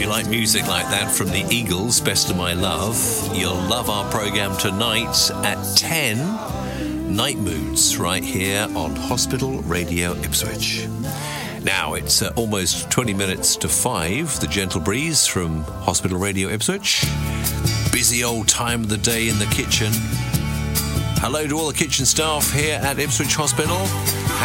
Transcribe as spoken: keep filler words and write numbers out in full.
you like music like that from the Eagles, Best of My Love, you'll love our programme tonight at ten, Night Moods, right here on Hospital Radio Ipswich. Now, it's uh, almost twenty minutes to five, the Gentle Breeze from Hospital Radio Ipswich. Busy old time of the day in the kitchen. Hello to all the kitchen staff here at Ipswich Hospital.